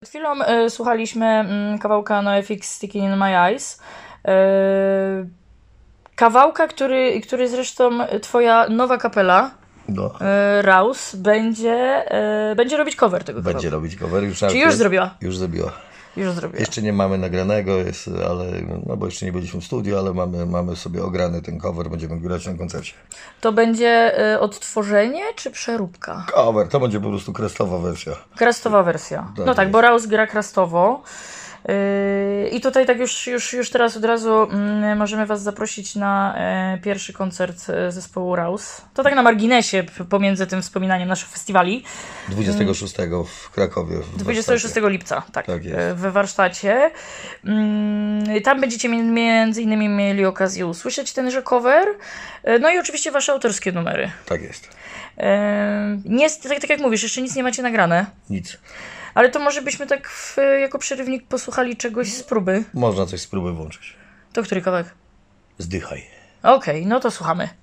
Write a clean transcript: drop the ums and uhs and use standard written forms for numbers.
chwilą słuchaliśmy kawałka NoFX Sticking in My Eyes. Kawałka, który zresztą twoja nowa kapela Raus będzie robić cover tego kawałka. Będzie robić cover. Czy już zrobiła? Już zrobiła. Już zrobiła. Jeszcze nie mamy nagranego, bo jeszcze nie byliśmy w studiu, ale mamy sobie ograny ten cover, będziemy grać na koncercie. To będzie odtworzenie czy przeróbka? Cover, to będzie po prostu krestowa wersja. Krestowa wersja. Tak No tak, jest. bo Raus gra krestowo. I tutaj tak już teraz od razu możemy Was zaprosić na pierwszy koncert zespołu Raus. To tak na marginesie pomiędzy tym wspominaniem naszych festiwali. 26 w Krakowie. 26 lipca, tak jest. we warsztacie. Tam będziecie między innymi mieli okazję usłyszeć tenże cover. No i oczywiście Wasze autorskie numery. Tak jest. Tak jak mówisz, jeszcze nic nie macie nagrane. Nic. Ale to może byśmy tak jako przerywnik posłuchali czegoś z próby. Można coś spróbuj włączyć. To który kawałek? Zdychaj. Okej, no to słuchamy.